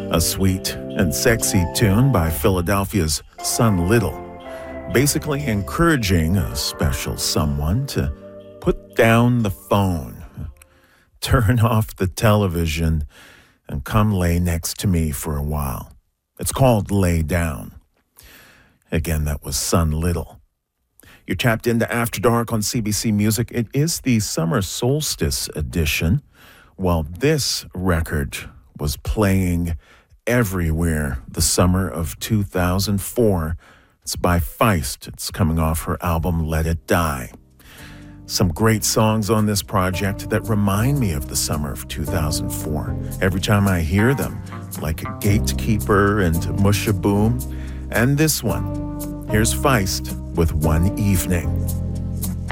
A sweet and sexy tune by Philadelphia's Son Little, basically encouraging a special someone to put down the phone, turn off the television, and come lay next to me for a while. It's called Lay Down. Again, that was Son Little. You're tapped into After Dark on CBC Music. It is the summer solstice edition. Well, this record was playing everywhere the summer of 2004. It's by Feist. It's coming off her album Let It Die. Some great songs on this project that remind me of the summer of 2004. Every time I hear them, like Gatekeeper and Musha Boom. And this one, here's Feist with One Evening.